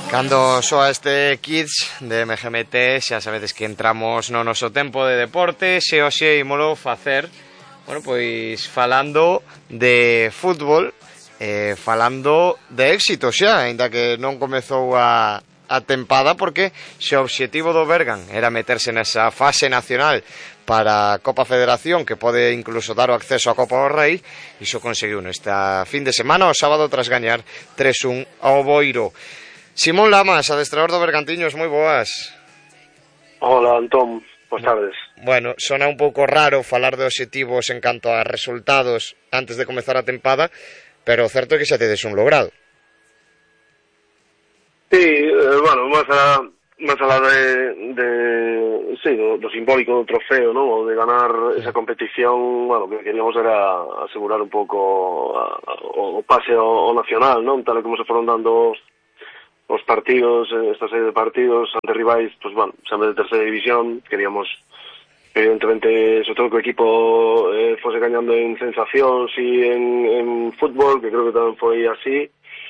Cando soa este Kids de MGMT, xa sabedes que entramos no noso tempo de deporte, e hoxe ímolo facer, bueno, pois falando de fútbol, falando de éxito xa, aínda que non comezou a tempada, porque se o obxectivo do Bergan era meterse nesa fase nacional para a Copa Federación, que pode incluso dar o acceso á Copa do Rei, iso conseguiu nesta fin de semana, o sábado, tras gañar 3-1 ao Boiro. Simón Lamas, adestrador do Bergantiños, moi boas. Hola, Antón, boas tardes. Bueno, sona un pouco raro falar de obxectivos en canto a resultados antes de comezar a tempada, pero o certo é que xa tedes un logrado. Sí, bueno, más alá do simbólico do trofeo, ¿no? O de ganar esa competición, bueno, que queríamos era asegurar un pouco o pase ao nacional, ¿no? Tal como se foron dando os partidos, esta serie de partidos ante rivais, pues bueno, sempre de terceira división, queríamos evidentemente, sobre todo que o equipo fose gañando en sensacións e en fútbol, que creo que tamén foi así,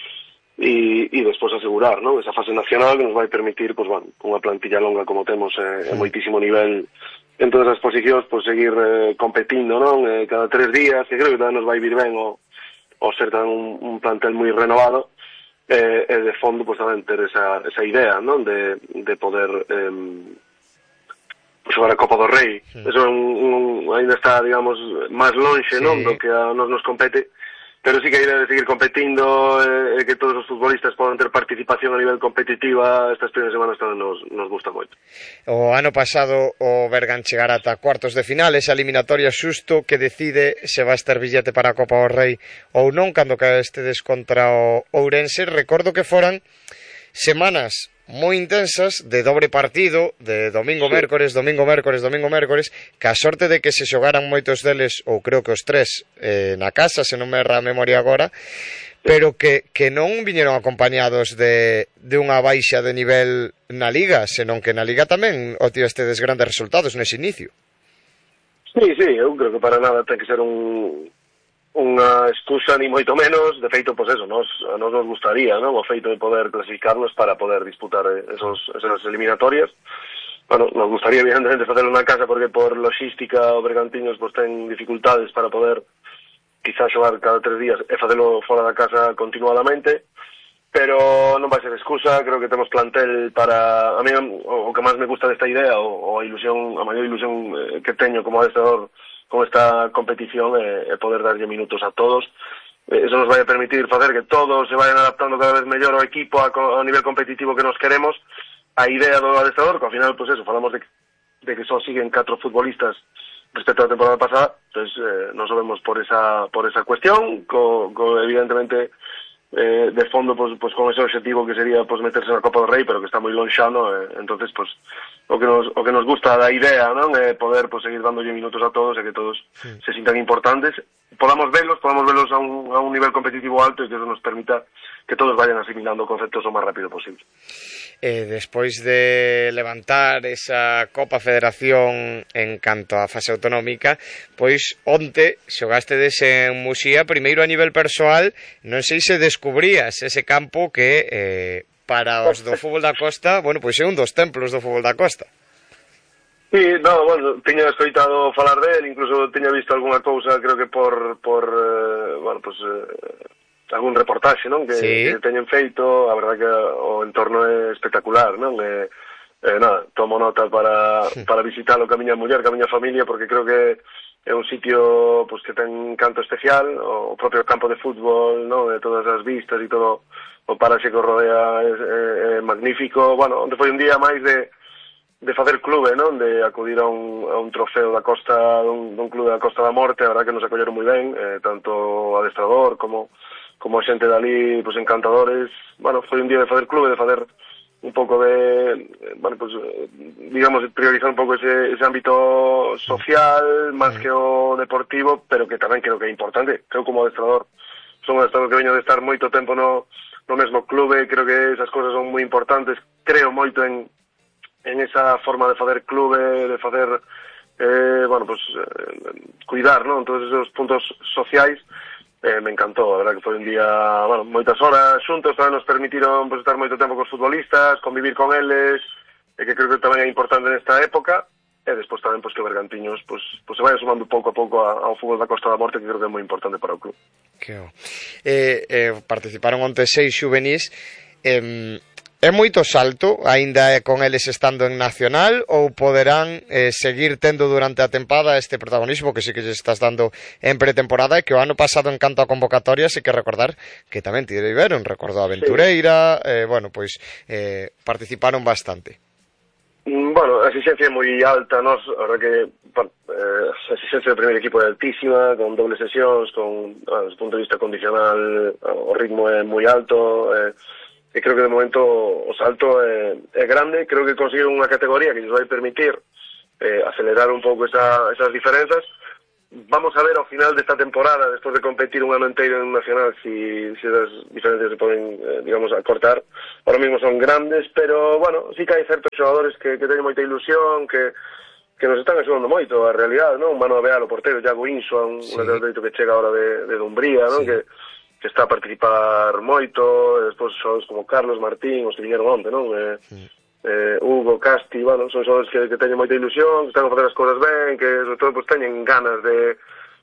e despois asegurar, ¿no? Esa fase nacional que nos vai permitir, pues bueno, unha plantilla longa como temos en moitísimo nivel en todas as posicións, pues seguir competindo, non? Cada 3 días, que creo que tamén nos vai vir ben o ser tan un plantel moi renovado, e de fondo pues tamén ter esa idea, non? De poder xogar a Copa do Rei. Eso ainda está, digamos, máis lonxe, sí, non? Do que a nos compete, pero sí que a idea de seguir competindo, que todos os futbolistas podan ter participación a nivel competitiva, estas primeiras semanas tamén nos gusta moito. O ano pasado o Bergan chegar ata cuartos de final, esa eliminatoria xusto que decide se vai estar billete para a Copa do Rei ou non, cando caestedes contra o Ourense. Recordo que foran semanas moi intensas de dobre partido, de domingo, mércores, domingo, mércores, que a sorte de que se xogaran moitos deles, ou creo que os tres, na casa, se non me erra a memoria agora, pero que non viñeron acompañados de unha baixa de nivel na Liga, senón que na Liga tamén obtivedes grandes resultados nese inicio. Sí, eu creo que para nada ten que ser unha excusa ni moito menos. De feito, pois eso, nos gustaría, non? O feito de poder clasificarnos para poder disputar esas eliminatorias. Bueno, nos gustaría evidentemente facelo na casa porque por logística o Bergantiños pois ten dificultades para poder quizás xogar cada 3 días e facelo fora da casa continuadamente, pero non vai ser excusa. Creo que temos plantel para... A mí o que máis me gusta desta idea, a maior ilusión que teño como adestrador con esta competición é poder darlle minutos a todos. Eso nos vai a permitir facer que todos se vayan adaptando cada vez mellor ao equipo a nivel competitivo que nos queremos. A idea do adestrador, que ao final, pues eso, falamos de que só siguen 4 futbolistas respecto á temporada pasada, pues nos vemos por esa cuestión, evidentemente de fondo pues con ese objetivo que sería pues meterse na Copa do Rei, pero que está moi lonxano, entonces pues o que nos gusta da idea, non? Poder pues seguir dándolle minutos a todos e que todos se sintan importantes, podamos velos a un nivel competitivo alto e que eso nos permita que todos vayan asimilando conceptos o máis rápido posible. Despois de levantar esa Copa Federación en canto á fase autonómica, pois onte xogastedes en Muxía, primeiro a nivel persoal. Non sei se descubrías ese campo que para os do fútbol da Costa, bueno, pois é un dos templos do fútbol da Costa. Sí, no, bueno, teño escoitado falar del, incluso teño visto algunha cousa, creo que por algún reportaxe, non? Que teñen feito. A verdade que o entorno é espectacular, non? Nada, tomo nota para visitalo ca miña muller, ca miña familia, porque creo que é un sitio pues que ten un canto especial, o propio campo de fútbol, non? De todas as vistas e todo o paraxe que o rodea é magnífico. Bueno, onde foi un día máis de facer clube, non? De acudir a un trofeo da Costa, dun clube da Costa da Morte. A verdade que nos acolleron moi ben, tanto o adestrador como a xente dali, pues encantadores. Bueno, foi un día de facer clube, de facer un pouco de, bueno, pues digamos, priorizar un pouco ese ámbito social máis que o deportivo, pero que tamén creo que é importante. Creo como adestrador, son un adestrador que veño de estar moito tempo no mesmo clube, creo que esas cousas son moi importantes. Creo moito en esa forma de facer clube, de facer cuidar, non? Todos esos puntos sociais Me encantou, a verdad que foi un día, bueno, moitas horas xuntos, tamén nos permitiron pues, estar moito tempo cos futbolistas, convivir con eles, e que creo que tamén é importante nesta época, e despois tamén pues, que o Bergantiños pues, se vai sumando pouco a pouco ao fútbol da Costa da Morte, que creo que é moi importante para o club. Participaron onte 6 xuvenís, é moito salto, aínda con eles estando en Nacional, ou poderán seguir tendo durante a tempada este protagonismo que sí que estás dando en pretemporada, e que o ano pasado en canto a convocatorias hai que recordar que tamén tiveron, recordo a Aventureira, participaron bastante. Bueno, a exigencia é moi alta, a verdad que a exigencia do primeiro equipo é altísima, con dobles sesións, desde o punto de vista condicional o ritmo é moi alto, e creo que de momento o salto é grande. Creo que conseguiron unha categoría que lles vai permitir acelerar un pouco esas diferenzas. Vamos a ver ao final desta temporada, despois de competir un ano inteiro en Nacional, si as diferencias se poden, digamos, acortar. Ahora mismo son grandes, pero, bueno, sí que hai certos xogadores que teñen moita ilusión, que nos están axudando moito, a realidade, non? Manu Abeal, o portero, Iago Insua, un lateral dereito que chega ahora de Dumbría, non? Que está a participar moito, e despois xogadores como Carlos Martín, os que viñeron onte, non? Hugo, Casti, bueno, son xogadores que teñen moita ilusión, que están a facer as cousas ben, que sobre todo pues, teñen ganas de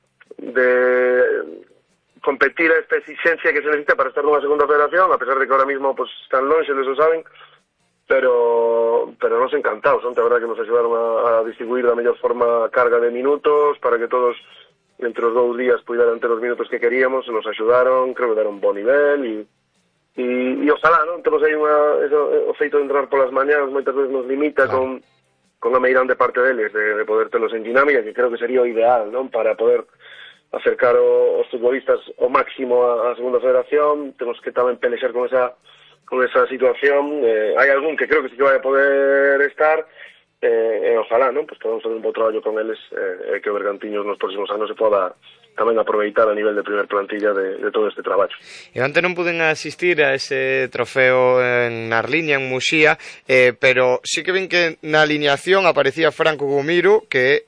competir a esta exigencia que se necesita para estar nunha segunda federación, a pesar de que ahora mismo pues, están longe, les o saben, pero nos encantados, a verdad que nos axudaron a distribuir da mellor forma a carga de minutos, para que todos entre os 2 días puderan ter os minutos que queríamos, nos axudaron, creo que deron un bon nivel, e ojalá, non? Temos aí o feito de entrar polas mañás moitas veces nos limita con a meirande parte deles de poder telos en dinámica, que creo que sería o ideal, non? Para poder acercar os futbolistas ao máximo á segunda federación. Temos que tamén pelexar con esa situación. Hai algún que creo que sí que vai a poder estar, e ojalá, non? Pues podemos fazer un bo traballo con eles, que o Bergantiños nos próximos anos se poda tamén aproveitar a nivel de primer plantilla de todo este traballo. E onte non puden asistir a ese trofeo en Arliña, en Muxía, pero sí que ven que na alineación aparecía Franco Gumiro, que,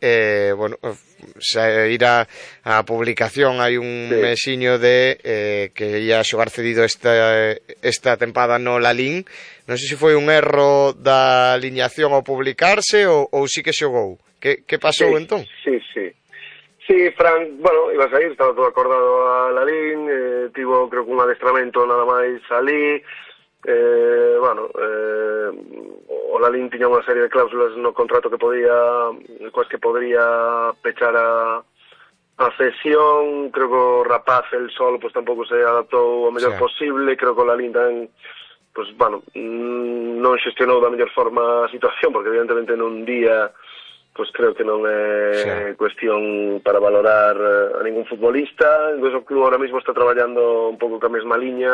se irá a publicación hai un mesiño de que ia xogar cedido esta tempada no Lalín. Non sei se foi un erro da alineación ao publicarse ou sí que xogou. Que pasou entón? Sí, Frank, bueno, iba a sair, estaba todo acordado a Lalín, tivo, creo que un adestramento nada máis alí, o Lalín tiña unha serie de cláusulas no contrato que podría pechar a cesión. Creo que o rapaz, el solo, pues tampouco se adaptou o mellor posible. Creo que o Lalín tamén, pues, non xestionou da mellor forma a situación, porque evidentemente nun día pues creo que non é cuestión para valorar a ningún futbolista. Entón o club ahora mismo está traballando un pouco ca mesma liña,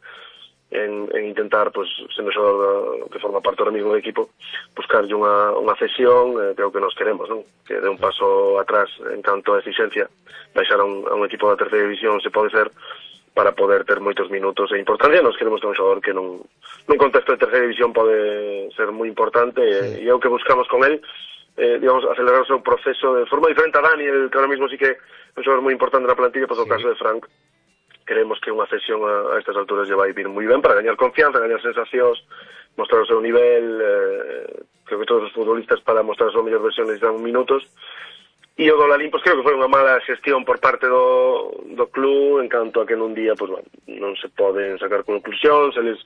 en intentar, pues, sendo xogador que forma parte ahora mismo do equipo, buscarlle unha cesión, que é o que nos queremos, non? Que dé un paso atrás en canto a exigencia, baixar a un equipo da terceira división, se pode ser, para poder ter moitos minutos e importancia. Nos queremos ter un xogador que nun contexto de terceira división pode ser moi importante, e é o que buscamos con él, digamos, acelerar o seu proceso de forma diferente a Daniel, que ahora mismo sí que é un xogador moi importante na plantilla. Pois o caso de Frank, queremos que unha cesión a estas alturas lle vai vir moi ben para gañar confianza, gañar sensacións, mostrar o seu nivel. Creo que todos os futbolistas para mostrar a súa mellor versión necesitan minutos, e o do Lalín, pues, creo que foi unha mala xestión por parte do club, en canto a que nun día pues, non se poden sacar conclusións, eles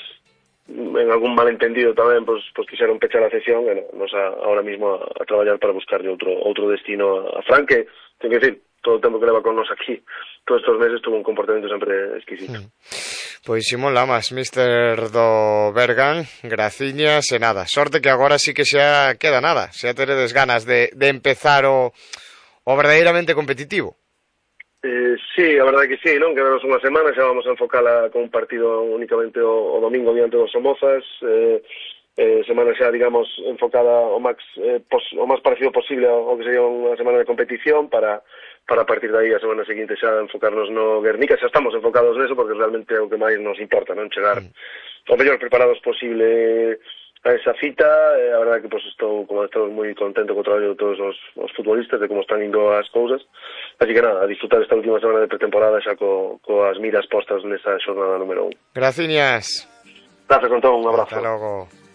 en algún malentendido tamén pues quixeron pechar a cesión, e nos ahora mismo a traballar para buscarle outro destino a Frank, que, ten que decir, todo o tempo que leva con nos aquí, todos estes meses, tuvo un comportamento sempre exquisito. Pois Simón Lamas, míster do Bergan, graciñas e nada. Sorte que agora sí que xa queda nada, xa teredes ganas de empezar o verdadeiramente competitivo. Sí, a verdade que sí, non? Quedaros unha semana, xa vamos a enfocala con un partido únicamente o domingo diante dos Somozas, semana xa, digamos, enfocada o máis parecido posible ao que sería unha semana de competición, para a partir de aí a semana seguinte xa enfocarnos no Guernica. Xa estamos enfocados neso, porque realmente é o que máis nos importa, non? Chegar o mellor preparados posible a esa cita. A verdade que estou moi contento co traballo de todos os futbolistas, de como están indo as cousas. Así que nada, a disfrutar esta última semana de pretemporada xa coas miras postas nesa xornada número 1. Graciñas. Gracias, Antón, un abrazo. Hasta logo.